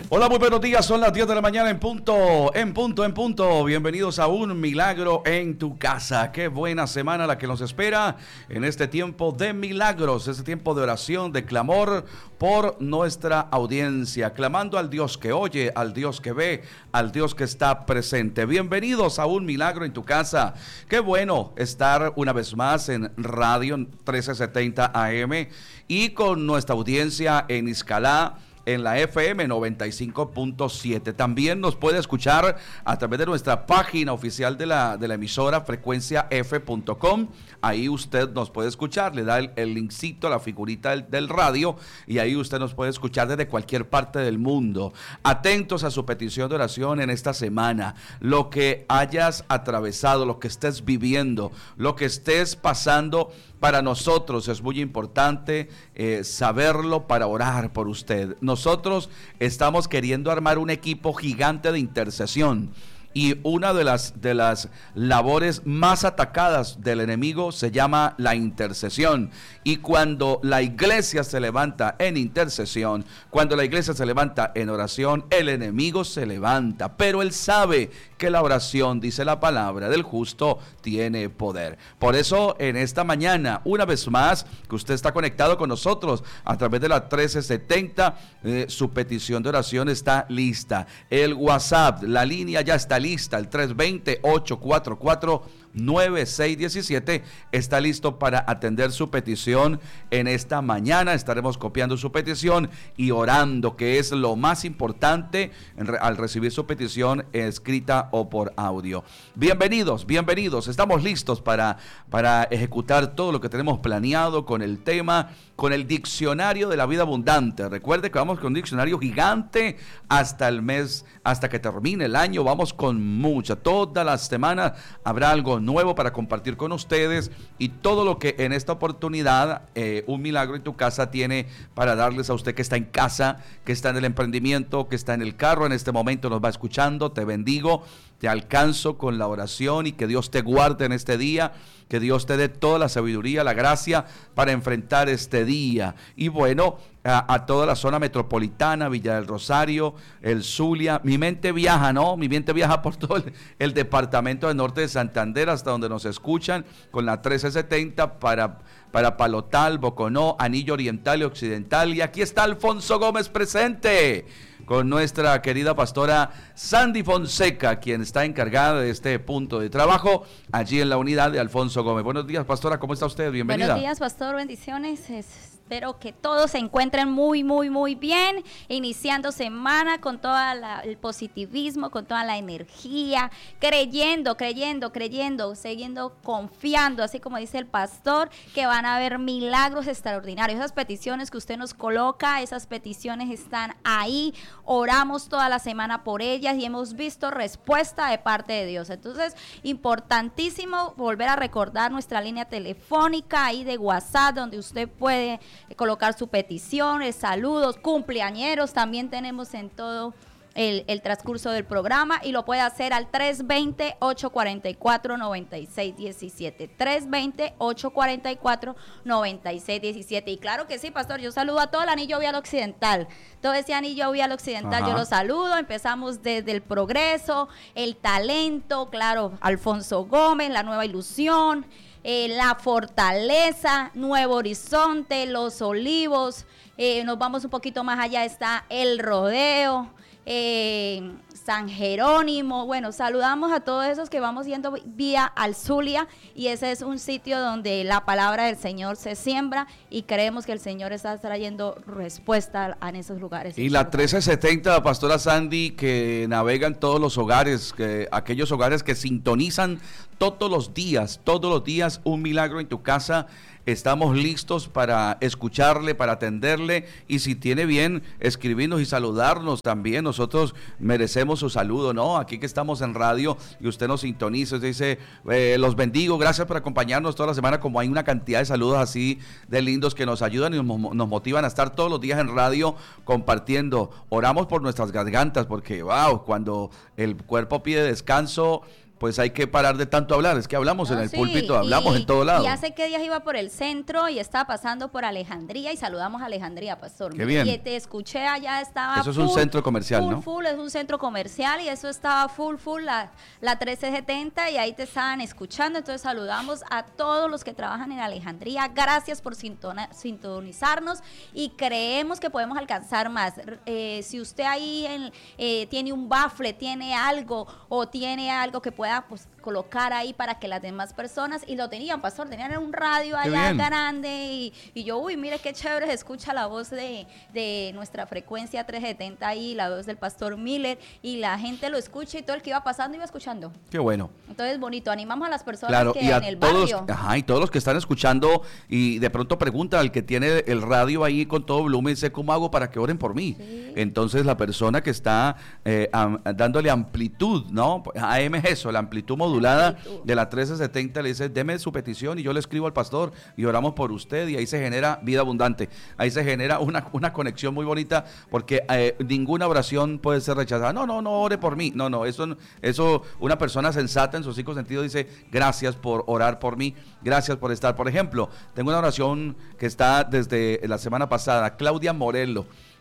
Hola, muy buenos días, son las 10 de la mañana en punto. Bienvenidos a Un Milagro en tu Casa. Qué buena semana la que nos espera en este tiempo de milagros, este tiempo de oración, de clamor por nuestra audiencia, clamando al Dios que oye, al Dios que ve, al Dios que está presente. Bienvenidos a Un Milagro en tu Casa. Qué bueno estar una vez más en Radio 1370 AM y con nuestra audiencia en Iscalá, en la FM 95.7. También nos puede escuchar a través de nuestra página oficial de la emisora frecuenciaf.com. Ahí usted nos puede escuchar, le da el linkcito, la figurita del radio, y ahí usted nos puede escuchar desde cualquier parte del mundo. Atentos a su petición de oración en esta semana. Lo que hayas atravesado, lo que estés viviendo, lo que estés pasando, para nosotros es muy importante saberlo para orar por usted. Nosotros estamos queriendo armar un equipo gigante de intercesión. Y una de las labores más atacadas del enemigo se llama la intercesión. Y cuando la iglesia se levanta en intercesión, cuando la iglesia se levanta en oración, el enemigo se levanta. Pero él sabe que la oración, dice la palabra del justo, tiene poder. Por eso en esta mañana, una vez más, que usted está conectado con nosotros a través de la 1370, su petición de oración está lista. El WhatsApp, la línea ya está lista, el 320-844-9617 está listo para atender su petición en esta mañana. Estaremos copiando su petición y orando, que es lo más importante al recibir su petición escrita o por audio. Bienvenidos, estamos listos para ejecutar todo lo que tenemos planeado con el tema, con el diccionario de la vida abundante. Recuerde que vamos con un diccionario gigante hasta el mes, hasta que termine el año. Vamos con mucha, todas las semanas habrá algo nuevo para compartir con ustedes, y todo lo que en esta oportunidad Un Milagro en tu Casa tiene para darles a usted que está en casa, que está en el emprendimiento, que está en el carro, en este momento nos va escuchando. Te bendigo, te alcanzo con la oración, y que Dios te guarde en este día, que Dios te dé toda la sabiduría, la gracia para enfrentar este día. Y bueno, a toda la zona metropolitana, Villa del Rosario, el Zulia, mi mente viaja, ¿no? Mi mente viaja por todo el departamento del norte de Santander, hasta donde nos escuchan con la 1370 para Palotal, Boconó, Anillo Oriental y Occidental. Y aquí está Alfonso Gómez presente, con nuestra querida pastora Sandy Fonseca, quien está encargada de este punto de trabajo allí en la unidad de Alfonso Gómez. Buenos días, pastora, ¿cómo está usted? Bienvenida. Buenos días, pastor, bendiciones. Espero que todos se encuentren muy bien, iniciando semana con todo el positivismo, con toda la energía, creyendo, siguiendo confiando, así como dice el pastor, que van a haber milagros extraordinarios. Esas peticiones que usted nos coloca, esas peticiones están ahí, oramos toda la semana por ellas y hemos visto respuesta de parte de Dios. Entonces, importantísimo volver a recordar nuestra línea telefónica ahí de WhatsApp, donde usted puede colocar su petición, saludos, cumpleañeros, también tenemos en todo el transcurso del programa, y lo puede hacer al 320-844-9617, 320-844-9617. Y claro que sí, pastor, yo saludo a todo el anillo vial occidental, todo ese anillo vial occidental. Ajá. Yo lo saludo. Empezamos desde el Progreso, el Talento, claro, Alfonso Gómez, la Nueva Ilusión, La Fortaleza, Nuevo Horizonte, Los Olivos, nos vamos un poquito más allá, está El Rodeo, San Jerónimo. Bueno, saludamos a todos esos que vamos yendo vía al Zulia, y ese es un sitio donde la palabra del Señor se siembra, y creemos que el Señor está trayendo respuesta en esos lugares. Y la 1370, pastora Sandy, que navega en todos los hogares, aquellos hogares que sintonizan todos los días, Un Milagro en tu Casa. Estamos listos para escucharle, para atenderle, y si tiene bien, escribirnos y saludarnos también. Nosotros merecemos su saludo, ¿no? Aquí que estamos en radio y usted nos sintoniza, usted dice, los bendigo, gracias por acompañarnos toda la semana. Como hay una cantidad de saludos así de lindos que nos ayudan y nos motivan a estar todos los días en radio compartiendo. Oramos por nuestras gargantas, porque wow, cuando el cuerpo pide descanso, pues hay que parar de tanto hablar. Es que hablamos en el púlpito, hablamos en todo lado. Y hace que días iba por el centro y estaba pasando por Alejandría y saludamos a Alejandría, pastor. Qué bien. Y te escuché allá, estaba eso es un centro comercial, ¿no? Full, es un centro comercial y eso estaba full, la 1370 y ahí te estaban escuchando. Entonces saludamos a todos los que trabajan en Alejandría. Gracias por sintonizarnos y creemos que podemos alcanzar más. Si usted ahí tiene un bafle, tiene algo o tiene algo que pueda pues colocar ahí para que las demás personas, y lo tenían, pastor, tenían un radio allá grande y yo, mire qué chévere, se escucha la voz de nuestra frecuencia 370 ahí, la voz del pastor Miller, y la gente lo escucha y todo el que iba pasando iba escuchando. Qué bueno. Entonces, bonito, animamos a las personas que en el todos, barrio. Y todos los que están escuchando y de pronto preguntan al que tiene el radio ahí con todo volumen, dice, ¿cómo hago para que oren por mí? Sí. Entonces, la persona que está dándole amplitud, ¿no? AM es eso, la amplitud modulada de la 1370, le dice, deme su petición y yo le escribo al pastor y oramos por usted, y ahí se genera vida abundante, ahí se genera una conexión muy bonita, porque ninguna oración puede ser rechazada. No, ore por mí, eso una persona sensata en sus 5 sentidos dice, gracias por orar por mí, gracias por estar. Por ejemplo, tengo una oración que está desde la semana pasada, Claudia Morello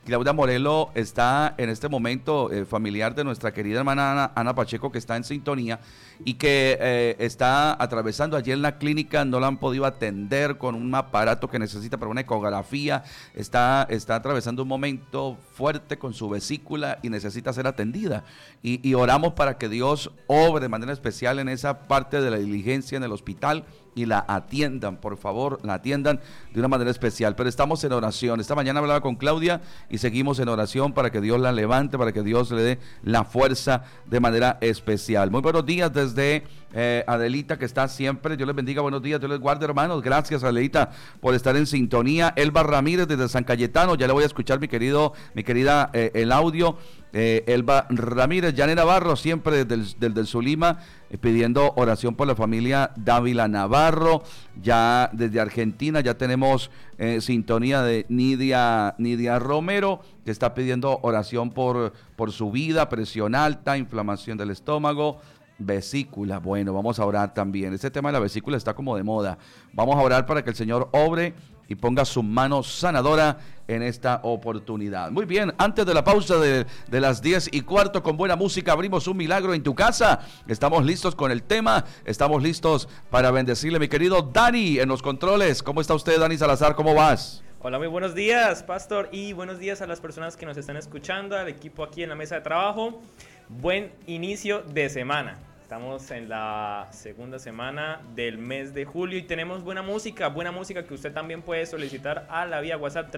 está en este momento familiar de nuestra querida hermana Ana Pacheco, que está en sintonía y que está atravesando allí en la clínica, no la han podido atender con un aparato que necesita para una ecografía, está atravesando un momento fuerte con su vesícula y necesita ser atendida, y oramos para que Dios obre de manera especial en esa parte de la diligencia en el hospital y la atiendan, por favor, la atiendan de una manera especial. Pero estamos en oración. Esta mañana hablaba con Claudia y seguimos en oración para que Dios la levante, para que Dios le dé la fuerza de manera especial. Muy buenos días desde Adelita, que está siempre. Dios les bendiga, buenos días, Dios les guarde, hermanos. Gracias, Adelita, por estar en sintonía. Elba Ramírez desde San Cayetano, ya le voy a escuchar mi querida el audio. Elba Ramírez, Janet Navarro, siempre desde el Zulima, pidiendo oración por la familia Dávila Navarro. Ya desde Argentina ya tenemos sintonía de Nidia Romero, que está pidiendo oración por su vida, presión alta, inflamación del estómago, vesícula. Bueno, vamos a orar también. Este tema de la vesícula está como de moda. Vamos a orar para que el Señor obre y ponga su mano sanadora en esta oportunidad. Muy bien, antes de la pausa de las 10:15, con buena música, abrimos un milagro en tu casa. Estamos listos con el tema, estamos listos para bendecirle, mi querido Dani, en los controles. ¿Cómo está usted, Dani Salazar? ¿Cómo vas? Hola, muy buenos días, pastor, y buenos días a las personas que nos están escuchando, al equipo aquí en la mesa de trabajo. Buen inicio de semana. Estamos en la segunda semana del mes de julio y tenemos buena música que usted también puede solicitar a la vía WhatsApp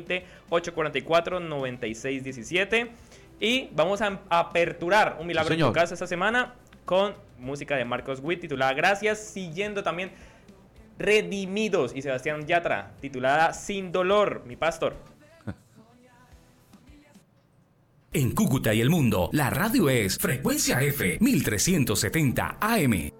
320-844-9617. Y vamos a aperturar un milagro en tu casa esta semana con música de Marcos Witt titulada Gracias, siguiendo también Redimidos y Sebastián Yatra titulada Sin Dolor, mi pastor. En Cúcuta y el mundo, la radio es Frecuencia F 1370 AM.